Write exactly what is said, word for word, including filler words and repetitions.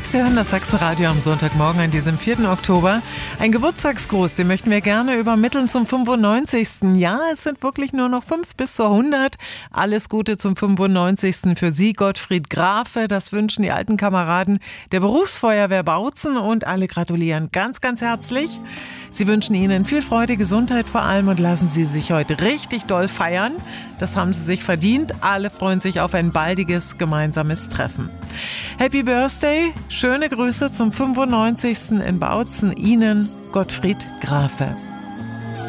Sie hören das Sachsenradio am Sonntagmorgen an diesem vierten Oktober. Ein Geburtstagsgruß, den möchten wir gerne übermitteln zum fünfundneunzigsten Ja, es sind wirklich nur noch fünf bis zur hundert. Alles Gute zum fünfundneunzigsten für Sie, Gottfried Grafe. Das wünschen die alten Kameraden der Berufsfeuerwehr Bautzen und alle gratulieren ganz, ganz herzlich. Sie wünschen Ihnen viel Freude, Gesundheit vor allem und lassen Sie sich heute richtig doll feiern. Das haben Sie sich verdient. Alle freuen sich auf ein baldiges gemeinsames Treffen. Happy Birthday, schöne Grüße zum fünfundneunzigsten in Bautzen. Ihnen, Gottfried Grafe.